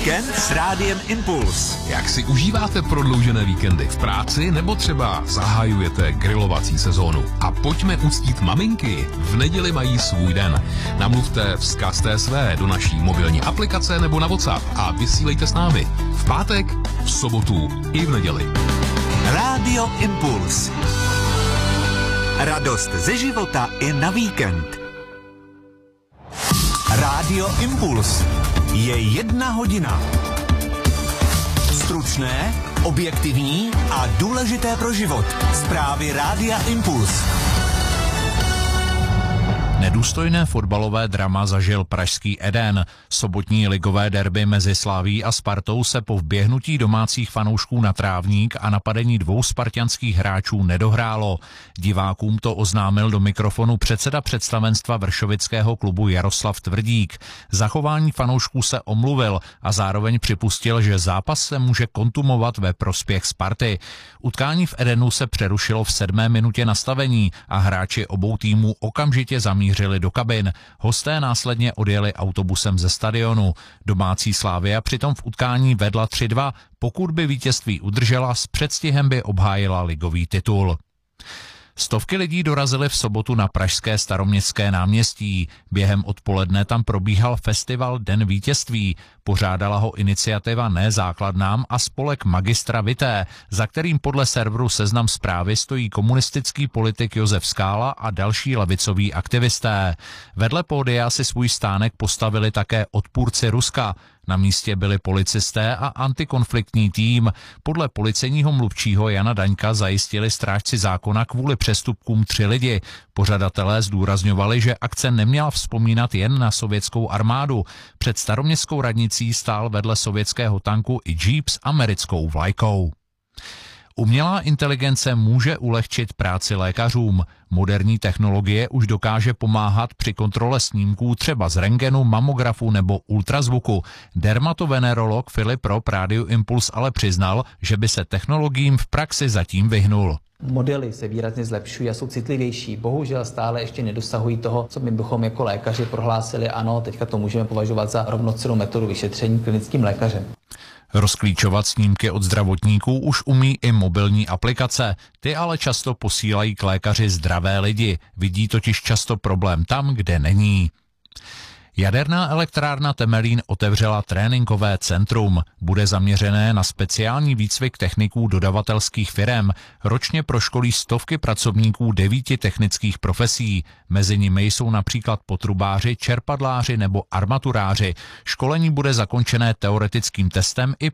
Víkend s Rádiem Impuls. Jak si užíváte prodloužené víkendy v práci nebo třeba zahajujete grilovací sezónu? A pojďme uctít maminky. V neděli mají svůj den. Namluvte vzkaz TSV do naší mobilní aplikace nebo na WhatsApp a vysílejte s námi. V pátek, v sobotu i v neděli. Rádio Impuls. Radost ze života i na víkend. Rádio Impuls. Je 1 hodina. Stručné, objektivní a důležité pro život. Zprávy Rádia Impuls. Nedůstojné fotbalové drama zažil pražský Eden. Sobotní ligové derby mezi Slavií a Spartou se po vběhnutí domácích fanoušků na trávník a napadení 2 spartanských hráčů nedohrálo. Divákům to oznámil do mikrofonu předseda představenstva vršovického klubu Jaroslav Tvrdík. Zachování fanoušků se omluvil a zároveň připustil, že zápas se může kontumovat ve prospěch Sparty. Utkání v Edenu se přerušilo v 7. minutě nastavení a hráči obou týmů okamžitě zamířili do kabin. Hosté následně odjeli autobusem ze stadionu. Domácí Slavia přitom v utkání vedla 3-2. Pokud by vítězství udržela, s předstihem by obhájila ligový titul. Stovky lidí dorazily v sobotu na pražské Staroměstské náměstí. Během odpoledne tam probíhal festival Den vítězství. Pořádala ho iniciativa Ne základnám a spolek Magistra Vité, za kterým podle serveru Seznam Zprávy stojí komunistický politik Josef Skála a další levicoví aktivisté. Vedle pódia si svůj stánek postavili také odpůrci Ruska. Na místě byli policisté a antikonfliktní tým. Podle policejního mluvčího Jana Daňka zajistili strážci zákona kvůli přestupkům 3 lidi. Pořadatelé zdůrazňovali, že akce neměla vzpomínat jen na sovětskou armádu. Před Staroměstskou radnicí stál vedle sovětského tanku i džíp s americkou vlajkou. Umělá inteligence může ulehčit práci lékařům. Moderní technologie už dokáže pomáhat při kontrole snímků třeba z rentgenu, mamografu nebo ultrazvuku. Dermatovenerolog Filip Rob Rádiu Impuls ale přiznal, že by se technologiím v praxi zatím vyhnul. Modely se výrazně zlepšují a jsou citlivější. Bohužel stále ještě nedosahují toho, co my bychom jako lékaři prohlásili, ano, teďka to můžeme považovat za rovnocennou metodu vyšetření klinickým lékařem. Rozklíčovat snímky od zdravotníků už umí i mobilní aplikace. Ty ale často posílají k lékaři zdravé lidi. Vidí totiž často problém tam, kde není. Jaderná elektrárna Temelín otevřela tréninkové centrum. Bude zaměřené na speciální výcvik techniků dodavatelských firem. Ročně proškolí stovky pracovníků 9 technických profesí. Mezi nimi jsou například potrubáři, čerpadláři nebo armaturáři. Školení bude zakončené teoretickým testem i